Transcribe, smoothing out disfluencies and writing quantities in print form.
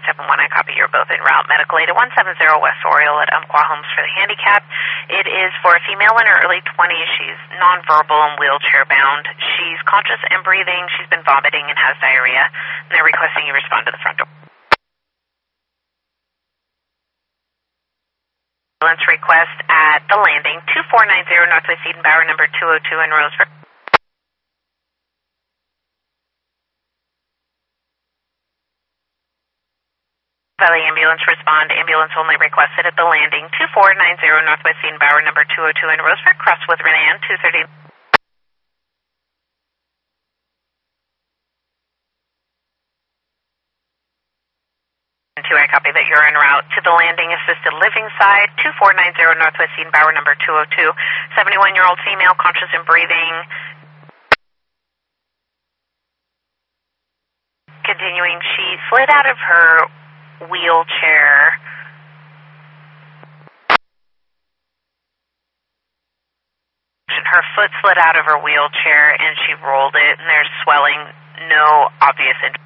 871, I copy. You're both en route. Medical aid at 170 West Oriole at Umpqua Homes for the handicap. It is for a female in her early 20s. She's nonverbal and wheelchair bound. She's conscious and breathing. She's been vomiting and has diarrhea. And they're requesting you respond to the front door. Ambulance request at the landing, 2490 Northwest Edenbauer, number 202 in Roseburg. Valley ambulance respond. Ambulance only requested at the landing, 2490 Northwest Edenbauer, number 202 in Roseburg. Cross with Renan, 230. 2, I copy that you're en route to the landing assisted living side, 2490 Northwest Edenbauer, number 202. 71-year-old female, conscious and breathing. Continuing, she slid out of her wheelchair. Her foot slid out of her wheelchair and she rolled it, and there's swelling, no obvious injury.